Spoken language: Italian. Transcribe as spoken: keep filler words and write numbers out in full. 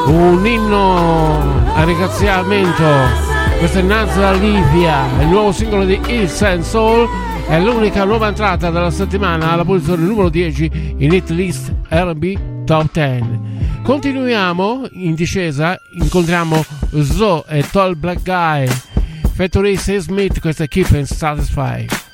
un inno a ringraziamento. Questo è Nazra Livia, il nuovo singolo di Hills and Soul, è l'unica nuova entrata della settimana alla posizione numero dieci in Hit List R and B Top dieci. Continuiamo in discesa, incontriamo Zoe e Tall Black Guy, Factory Smith, questo è Keep and Satisfied.